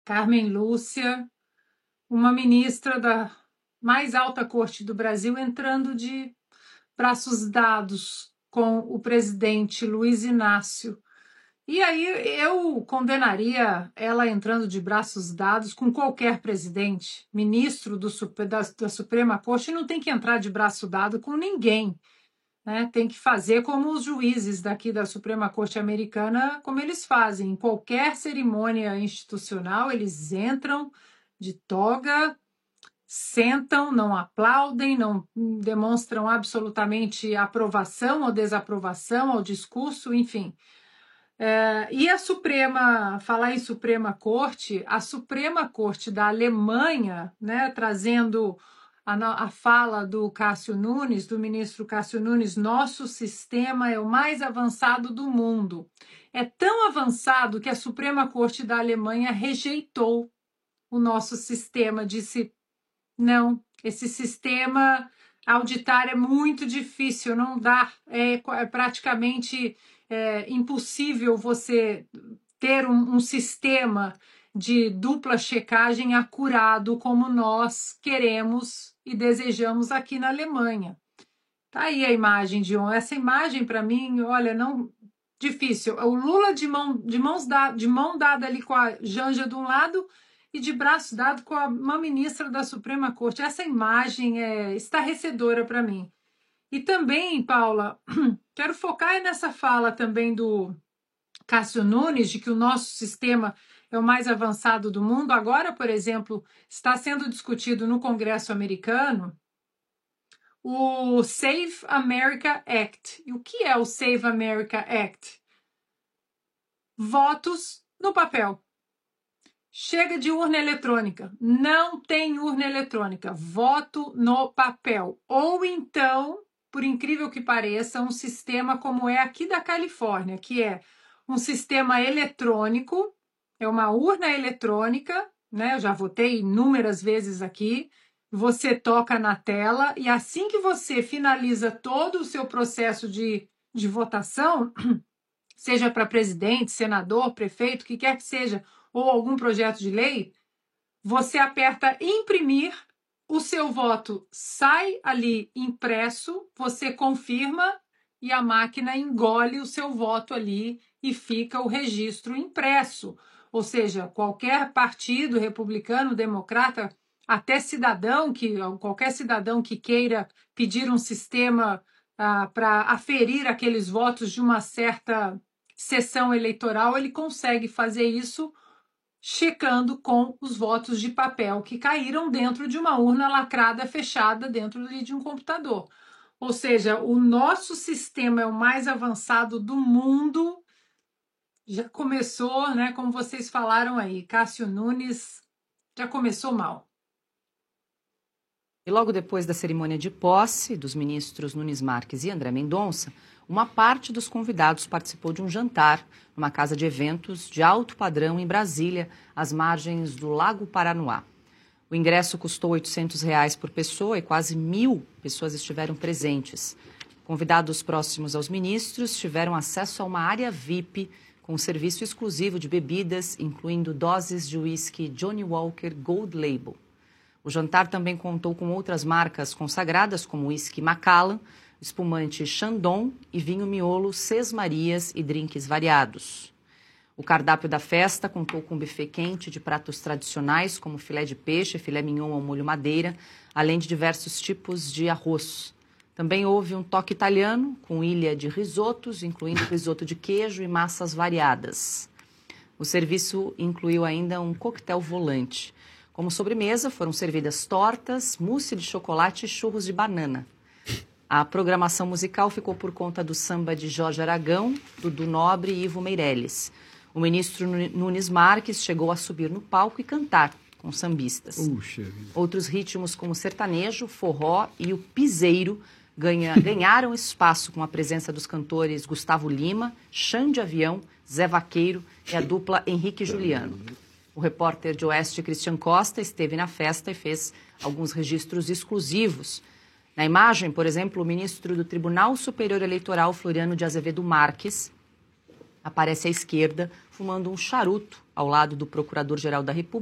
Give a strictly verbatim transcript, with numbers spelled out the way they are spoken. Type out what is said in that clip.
Carmen Lúcia, uma ministra da mais alta corte do Brasil, entrando de braços dados com o presidente Luiz Inácio. E aí eu condenaria ela entrando de braços dados com qualquer presidente, ministro do, da, da Suprema Corte, não tem que entrar de braço dado com ninguém. Né? Tem que fazer como os juízes daqui da Suprema Corte Americana, como eles fazem. Em qualquer cerimônia institucional, eles entram de toga, sentam, não aplaudem, não demonstram absolutamente aprovação ou desaprovação ao discurso, enfim. É, e a Suprema, falar em Suprema Corte, a Suprema Corte da Alemanha, né, trazendo a, a fala do Cássio Nunes, do ministro Cássio Nunes, nosso sistema é o mais avançado do mundo. É tão avançado que a Suprema Corte da Alemanha rejeitou o nosso sistema, disse, não, esse sistema auditar é muito difícil, não dá, é, é praticamente é, impossível você ter um, um sistema de dupla checagem acurado como nós queremos e desejamos aqui na Alemanha. Tá aí a imagem de ontem. Essa imagem, para mim, olha, não difícil. O Lula de mão, de, mãos da, de mão dada ali com a Janja de um lado e de braço dado com a, uma ministra da Suprema Corte. Essa imagem é estarrecedora para mim. E também, Paula, quero focar nessa fala também do Cássio Nunes, de que o nosso sistema é o mais avançado do mundo. Agora, por exemplo, está sendo discutido no Congresso americano o Save America Act. E o que é o Save America Act? Votos no papel. Chega de urna eletrônica. Não tem urna eletrônica. Voto no papel. Ou então, por incrível que pareça, um sistema como é aqui da Califórnia, que é um sistema eletrônico, é uma urna eletrônica, né? Eu já votei inúmeras vezes aqui. Você toca na tela e assim que você finaliza todo o seu processo de, de votação, seja para presidente, senador, prefeito, o que quer que seja, ou algum projeto de lei, você aperta imprimir, o seu voto sai ali impresso, você confirma e a máquina engole o seu voto ali e fica o registro impresso. Ou seja, qualquer partido, republicano, democrata, até cidadão, que, qualquer cidadão que queira pedir um sistema ah, para aferir aqueles votos de uma certa sessão eleitoral, ele consegue fazer isso checando com os votos de papel que caíram dentro de uma urna lacrada, fechada dentro de um computador. Ou seja, o nosso sistema é o mais avançado do mundo. Já começou, né, como vocês falaram aí, Cássio Nunes já começou mal. E logo depois da cerimônia de posse dos ministros Nunes Marques e André Mendonça, uma parte dos convidados participou de um jantar numa casa de eventos de alto padrão em Brasília, às margens do Lago Paranoá. O ingresso custou oitocentos reais por pessoa e quase mil pessoas estiveram presentes. Convidados próximos aos ministros tiveram acesso a uma área V I P com serviço exclusivo de bebidas, incluindo doses de uísque Johnny Walker Gold Label. O jantar também contou com outras marcas consagradas, como uísque Macallan, espumante Chandon e vinho miolo Seis Marias e drinks variados. O cardápio da festa contou com um buffet quente de pratos tradicionais, como filé de peixe, filé mignon ao molho madeira, além de diversos tipos de arroz. Também houve um toque italiano, com ilha de risotos, incluindo risoto de queijo e massas variadas. O serviço incluiu ainda um coquetel volante. Como sobremesa, foram servidas tortas, mousse de chocolate e churros de banana. A programação musical ficou por conta do samba de Jorge Aragão, Dudu Nobre e Ivo Meirelles. O ministro Nunes Marques chegou a subir no palco e cantar com sambistas. Puxa vida. Outros ritmos como sertanejo, forró e o piseiro ganha, ganharam espaço com a presença dos cantores Gustavo Lima, Xande Avião, Zé Vaqueiro e a dupla Henrique e Juliano. O repórter de Oeste, Christian Costa, esteve na festa e fez alguns registros exclusivos. Na imagem, por exemplo, o ministro do Tribunal Superior Eleitoral, Floriano de Azevedo Marques, aparece à esquerda, fumando um charuto ao lado do Procurador-Geral da República.